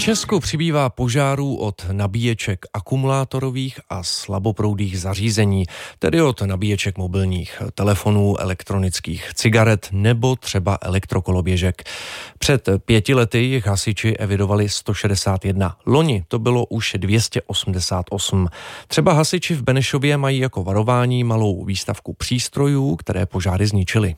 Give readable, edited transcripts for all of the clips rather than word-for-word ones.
Česku přibývá požárů od nabíječek akumulátorových a slaboproudých zařízení, tedy od nabíječek mobilních telefonů, elektronických cigaret nebo třeba elektrokoloběžek. Před 5 lety jich hasiči evidovali 161. Loni to bylo už 288. Třeba hasiči v Benešově mají jako varování malou výstavku přístrojů, které požáry zničily.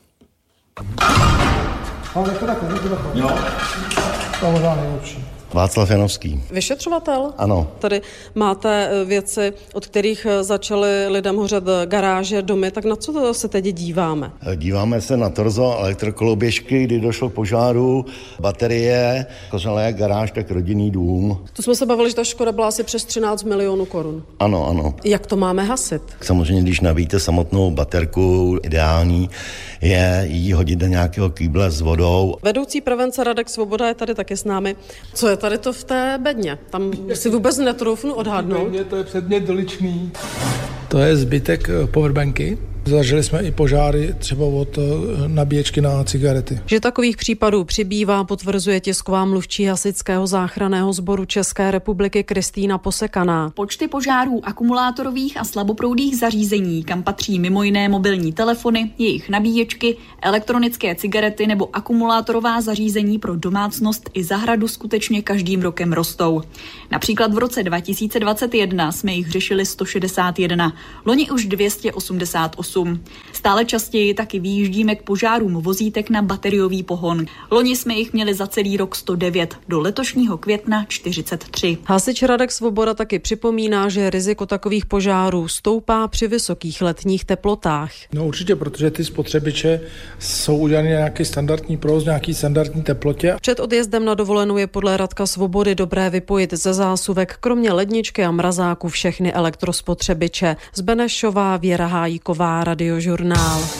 Václav Janovský. Vyšetřovatel? Ano. Tady máte věci, od kterých začaly lidem hořet garáže, domy, tak na co se teď díváme? Díváme se na torzo elektrokoloběžky, kdy došlo k požáru, baterie, kořelé, garáž, tak rodinný dům. To jsme se bavili, že ta škoda byla asi přes 13 milionů korun. Ano. Jak to máme hasit? Samozřejmě, když nabíjíte samotnou baterku, ideální je jí hodit do nějakého kýble s vodou. Vedoucí prevence Radek Svoboda je tady taky s námi. Co je tady to v té bedně? Tam si vůbec netroufnu odhadnout. To je předmět doličný. To je zbytek powerbanky. Zažili jsme i požáry třeba od nabíječky na cigarety. Že takových případů přibývá, potvrzuje tisková mluvčí Hasičského záchranného sboru České republiky Kristýna Posekaná. Počty požárů akumulátorových a slaboproudých zařízení, kam patří mimo jiné mobilní telefony, jejich nabíječky, elektronické cigarety nebo akumulátorová zařízení pro domácnost i zahradu skutečně každým rokem rostou. Například v roce 2021 jsme jich řešili 161, loni už 288. Stále častěji taky vyjíždíme k požárům vozítek na bateriový pohon. Loni jsme jich měli za celý rok 109, do letošního května 43. Hasič Radek Svoboda taky připomíná, že riziko takových požárů stoupá při vysokých letních teplotách. No určitě, protože ty spotřebiče jsou udělané nějaký standardní provoz, nějaký standardní teplotě. Před odjezdem na dovolenou je podle Radka Svobody dobré vypojit ze zásuvek kromě ledničky a mrazáku všechny elektrospotřebiče. Z Benešova Věra Hájíková, Radiožurnál.